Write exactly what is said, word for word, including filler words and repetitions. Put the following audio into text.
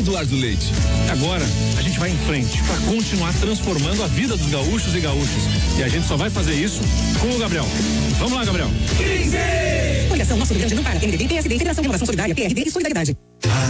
Eduardo Leite. Agora a gente vai em frente para continuar transformando a vida dos gaúchos e gaúchas. E a gente só vai fazer isso com o Gabriel. Vamos lá, Gabriel. quinze! Coligação Nosso Rio Grande não para. M D B, P S D, Federação de Inovação Solidária, P R D e Solidariedade.